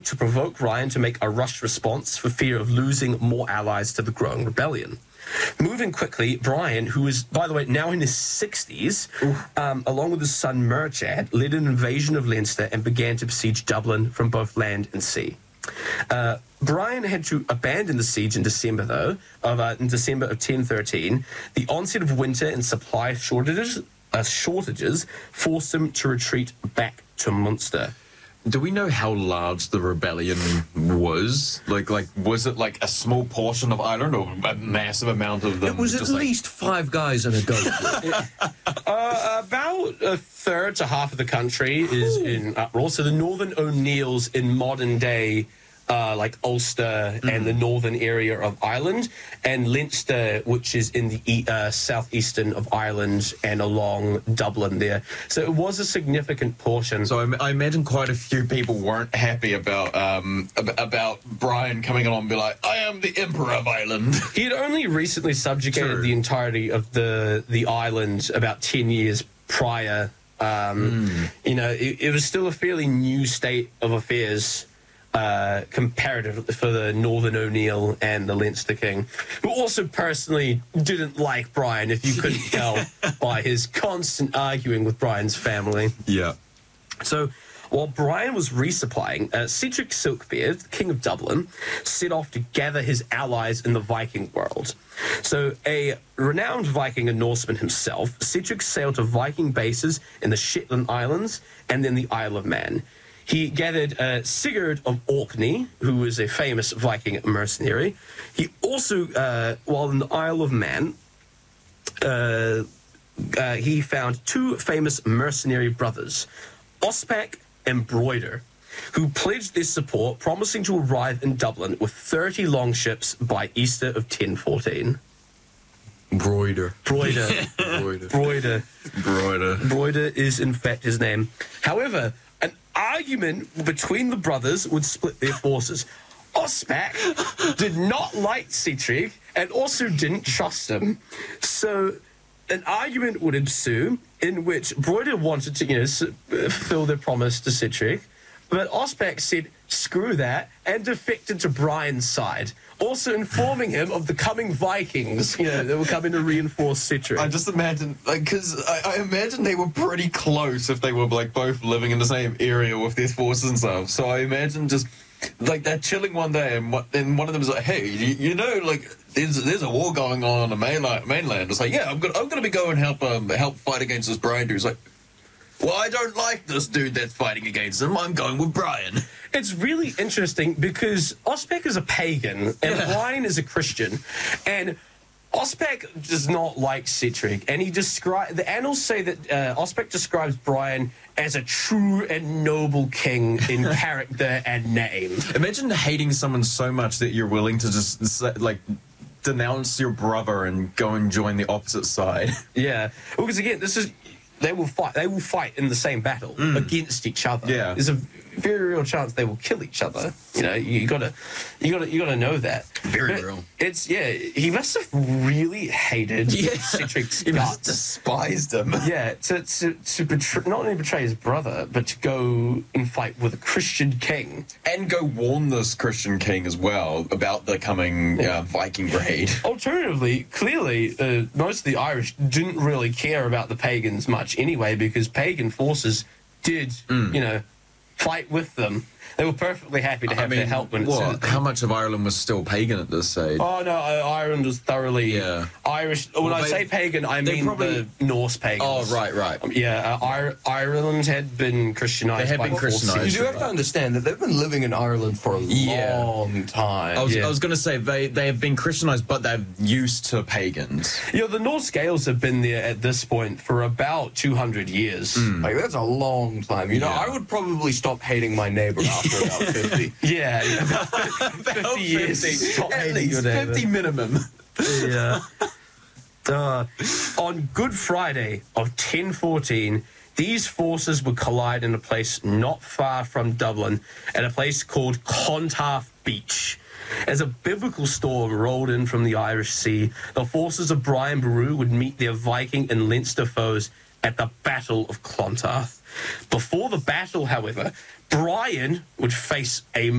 to provoke Brian to make a rushed response for fear of losing more allies to the growing rebellion. Moving quickly, Brian, who is, by the way, now in his 60s, along with his son Murchad, led an invasion of Leinster and began to besiege Dublin from both land and sea. Brian had to abandon the siege in December, of 1013. The onset of winter and supply shortages forced him to retreat back to Munster. Do we know how large the rebellion was? Like, was it like a small portion of Ireland or a massive amount of them? It was at least 5 guys and a goat. About a third to half of the country is in uproar. So the Northern O'Neills in modern day, like Ulster and the northern area of Ireland, and Leinster, which is in the southeastern of Ireland and along Dublin there. So it was a significant portion. So I imagine quite a few people weren't happy about Brian coming along and be like, I am the Emperor of Ireland. He had only recently subjugated the entirety of the island about 10 years prior. You know, it was still a fairly new state of affairs comparatively for the Northern O'Neill and the Leinster King, who also personally didn't like Brian, if you couldn't tell by his constant arguing with Brian's family. Yeah. So while Brian was resupplying, Cedric Silkbeard, the King of Dublin, set off to gather his allies in the Viking world. So a renowned Viking and Norseman himself, Cedric sailed to Viking bases in the Shetland Islands and then the Isle of Man. He gathered Sigurd of Orkney, who was a famous Viking mercenary. He also, while in the Isle of Man, he found 2 famous mercenary brothers, Ospak and Broider, who pledged their support, promising to arrive in Dublin with 30 longships by Easter of 1014. Broider is, in fact, his name. However, an argument between the brothers would split their forces. Ospak did not like Cedric and also didn't trust him. So an argument would ensue in which Broider wanted to, fulfill their promise to Cedric, but Ospak said, screw that, and defected to Brian's side, also informing him of the coming Vikings, that were coming to reinforce Cedric. I just imagine, because I imagine they were pretty close if they were, both living in the same area with their forces and stuff. So I imagine just, they're chilling one day, and one of them is like, hey, there's a war going on the mainland. It's like, yeah, I'm gonna be going help fight against this Brian dude. It's like, well, I don't like this dude that's fighting against him. I'm going with Brian. It's really interesting because Ospak is a pagan and Brian is a Christian. And Ospak does not like Cedric. And the annals say that Ospak describes Brian as a true and noble king in character and name. Imagine hating someone so much that you're willing to just, denounce your brother and go and join the opposite side. Yeah. Because, again, they will fight in the same battle against each other. Yeah. There's a very real chance they will kill each other. You gotta know that. Very real. He must have really hated Cedric's He guts. must have despised him. Yeah, to betray, not only betray his brother, but to go and fight with a Christian king. And go warn this Christian king as well about the coming Viking raid. Alternatively, clearly, most of the Irish didn't really care about the pagans much anyway, because pagan forces did, fight with them. They were perfectly happy to have their help when it suited them. How much of Ireland was still pagan at this stage? Oh, no, Ireland was thoroughly Irish. When I say pagan, I mean the Norse pagans. Oh, right. Ireland had been Christianized. They had been Christianized. You do have to understand that they've been living in Ireland for a long time. I was going to say, they have been Christianized, but they're used to pagans. The Norse Gaels have been there at this point for about 200 years. That's a long time. I would probably stop hating my neighbor after about 50. Yeah, about 50 years. At least 50 minimum. Yeah. On Good Friday of 1014, these forces would collide in a place not far from Dublin, at a place called Clontarf Beach. As a biblical storm rolled in from the Irish Sea, the forces of Brian Boru would meet their Viking and Leinster foes at the Battle of Clontarf. Before the battle, however, Brian would face a